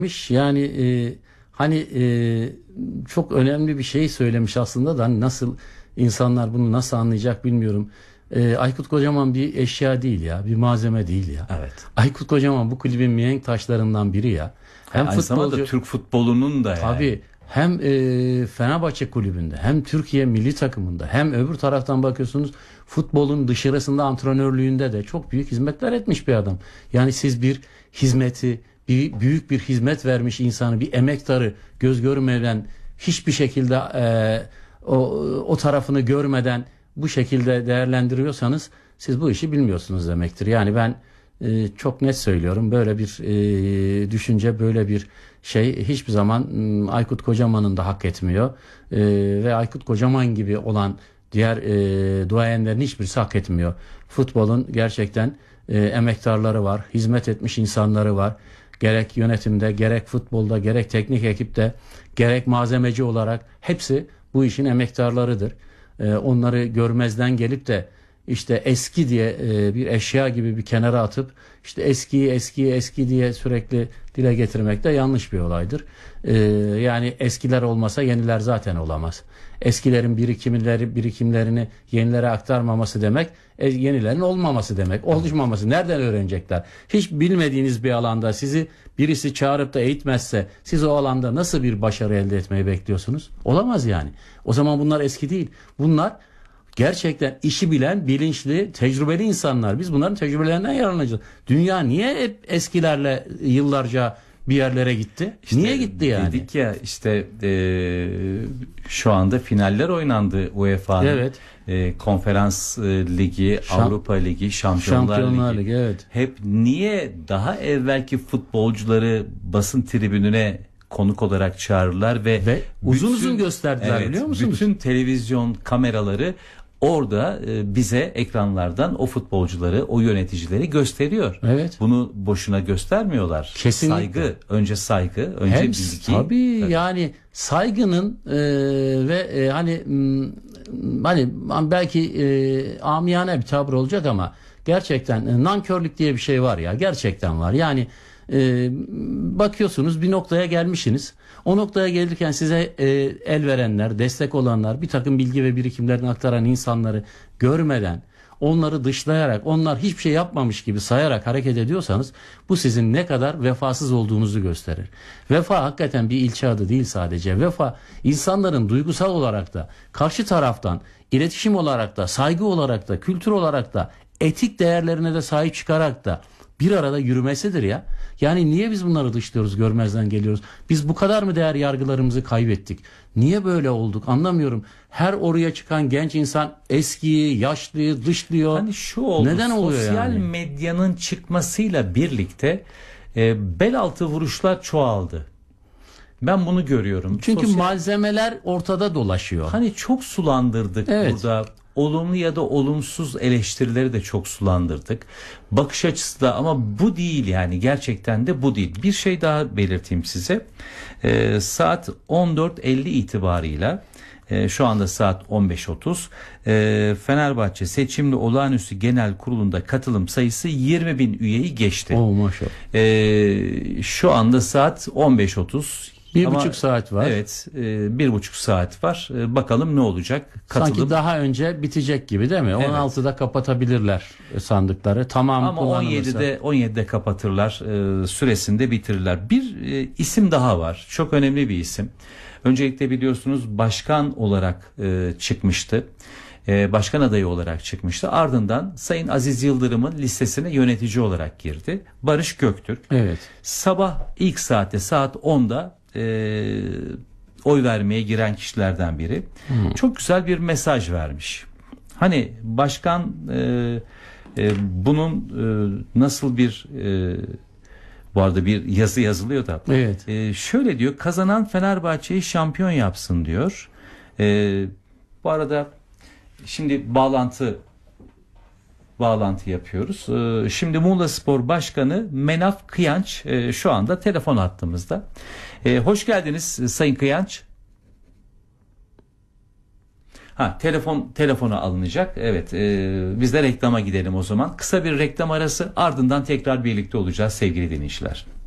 Yani hani çok önemli bir şey söylemiş aslında da hani nasıl insanlar bunu nasıl anlayacak bilmiyorum. Aykut Kocaman bir eşya değil ya, bir malzeme değil ya. Evet. Aykut Kocaman bu kulübün mihenk taşlarından biri ya. Hem Aynı zamanda futbolcu, Türk futbolunun da yani. tabii hem Fenerbahçe kulübünde hem Türkiye milli takımında hem öbür taraftan bakıyorsunuz futbolun dışarısında antrenörlüğünde de çok büyük hizmetler etmiş bir adam. Yani siz bir hizmeti, büyük bir hizmet vermiş insanı, bir emektarı göz görmeden hiçbir şekilde o tarafını görmeden bu şekilde değerlendiriyorsanız siz bu işi bilmiyorsunuz demektir. Yani ben çok net söylüyorum, böyle bir düşünce, böyle bir şey hiçbir zaman Aykut Kocaman'ın da hak etmiyor. Ve Aykut Kocaman gibi olan diğer duayenlerin hiçbirisi hak etmiyor. Futbolun gerçekten emektarları var, hizmet etmiş insanları var. Gerek yönetimde, gerek futbolda, gerek teknik ekipte, gerek malzemeci olarak hepsi bu işin emektarlarıdır. Onları görmezden gelip de işte eski diye bir eşya gibi bir kenara atıp işte eski diye sürekli dile getirmek de yanlış bir olaydır. Yani eskiler olmasa yeniler zaten olamaz. Eskilerin birikimlerini yenilere aktarmaması demek, yenilerin olmaması demek. Oluşmaması. Nereden öğrenecekler? Hiç bilmediğiniz bir alanda sizi birisi çağırıp da eğitmezse siz o alanda nasıl bir başarı elde etmeyi bekliyorsunuz? Olamaz yani. O zaman bunlar eski değil. Bunlar gerçekten işi bilen, bilinçli, tecrübeli insanlar. Biz bunların tecrübelerinden yararlanacağız. Dünya niye hep eskilerle yıllarca bir yerlere gitti? İşte niye gitti yani? Dedik ya işte şu anda finaller oynandı UEFA'nın. Evet. Konferans Ligi, Avrupa Ligi, Şampiyonlar Ligi. Evet. Hep niye daha evvelki futbolcuları basın tribününe konuk olarak çağırırlar ve uzun gösterdiler, biliyor musunuz? Bütün televizyon kameraları orada bize ekranlardan o futbolcuları, o yöneticileri gösteriyor. Evet. Bunu boşuna göstermiyorlar. Kesinlikle. Önce saygı, önce bilgi. Tabii yani saygının hani belki amiyane bir tabir olacak ama gerçekten nankörlük diye bir şey var ya, gerçekten var. Yani bakıyorsunuz bir noktaya gelmişsiniz. O noktaya gelirken size el verenler, destek olanlar, bir takım bilgi ve birikimlerini aktaran insanları görmeden, onları dışlayarak, onlar hiçbir şey yapmamış gibi sayarak hareket ediyorsanız bu sizin ne kadar vefasız olduğunuzu gösterir. Vefa hakikaten bir ilçe adı değil sadece. Vefa insanların duygusal olarak da, karşı taraftan, iletişim olarak da, saygı olarak da, kültür olarak da, etik değerlerine de sahip çıkarak da bir arada yürümesidir ya. Yani niye biz bunları dışlıyoruz, görmezden geliyoruz? Biz bu kadar mı değer yargılarımızı kaybettik? Niye böyle olduk? Anlamıyorum. Her oraya çıkan genç insan eskiyi, yaşlıyı dışlıyor. Hani şu oldu. Neden oluyor sosyal yani? medyanın çıkmasıyla birlikte bel altı vuruşlar çoğaldı. Ben bunu görüyorum. Çünkü malzemeler ortada dolaşıyor. Hani çok sulandırdık burada. Olumlu ya da olumsuz eleştirileri de çok sulandırdık. Bakış açısı da, ama bu değil yani, gerçekten de bu değil. Bir şey daha belirteyim size. Saat 14.50 itibarıyla şu anda saat 15.30, Fenerbahçe Seçimli Olağanüstü Genel Kurulu'nda katılım sayısı 20.000 üyeyi geçti. Maşallah. Şu anda saat 15.30. 1,5 saat var. Evet, 1,5 saat var. Bakalım ne olacak? Katılım. Sanki daha önce bitecek gibi değil mi? Evet. 16'da kapatabilirler sandıkları. Tamam. Ama 17'de kapatırlar. Süresinde bitirirler. Bir isim daha var. Çok önemli bir isim. Öncelikle biliyorsunuz başkan olarak çıkmıştı. Başkan adayı olarak çıkmıştı. Ardından Sayın Aziz Yıldırım'ın listesine yönetici olarak girdi. Barış Göktürk. Evet. Sabah ilk saatte, saat 10'da oy vermeye giren kişilerden biri. Çok güzel bir mesaj vermiş. Hani başkan bunun nasıl bir bu arada bir yazı yazılıyor da. Evet. Şöyle diyor: kazanan Fenerbahçe'yi şampiyon yapsın diyor. Bu arada şimdi bağlantı yapıyoruz. Şimdi Muğlaspor Başkanı Menaf Kıyanç şu anda telefon hattımızda. Hoş geldiniz Sayın Kıyanç. Telefona alınacak. Evet, biz de reklama gidelim o zaman. Kısa bir reklam arası, ardından tekrar birlikte olacağız sevgili dinleyiciler.